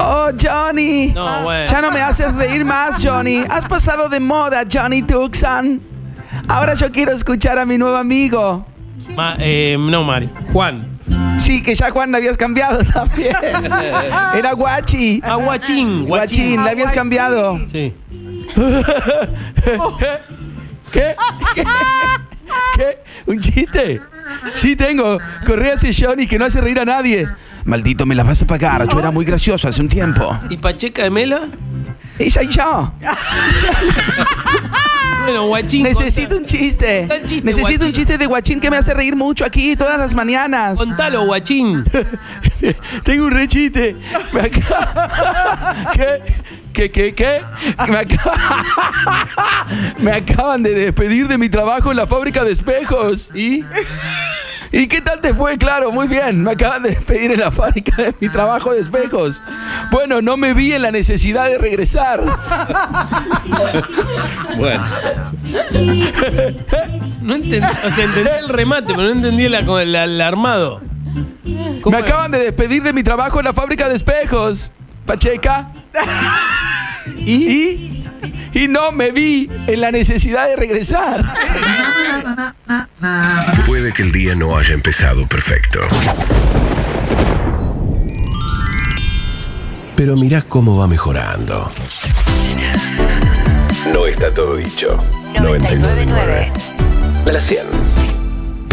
Oh, Johnny. No, bueno. Ya no me haces reír más, Johnny. Has pasado de moda, Johnny Tucson. Ahora yo quiero escuchar a mi nuevo amigo. No, Mario. Juan. Sí, que ya Juan le habías cambiado también. Era Guachi. Guachín. Guachín, le habías cambiado. Sí. ¿Qué? ¿Qué? ¿Un chiste? Sí tengo. Correas y Johnny que no hace reír a nadie. Maldito, me las vas a pagar. Yo era muy gracioso hace un tiempo. ¿Y Pacheca de Mela? Y soy yo. Bueno, Guachín. Necesito un chiste. Necesito un chiste de Guachín que me hace reír mucho aquí todas las mañanas. Contalo, Guachín. Tengo un re chiste. ¿Qué? Me acaban de despedir de mi trabajo en la fábrica de espejos. ¿Y qué tal te fue? Claro, muy bien. Me acaban de despedir en la fábrica de mi trabajo de espejos. Bueno, no me vi en la necesidad de regresar. Bueno. No entendí, o sea, entendí el remate, pero no entendí el armado. Me acaban de despedir de mi trabajo en la fábrica de espejos, Pacheca. Y no me vi en la necesidad de regresar. Puede que el día no haya empezado perfecto, pero mirá cómo va mejorando. No está todo dicho. 99.9 de la 100.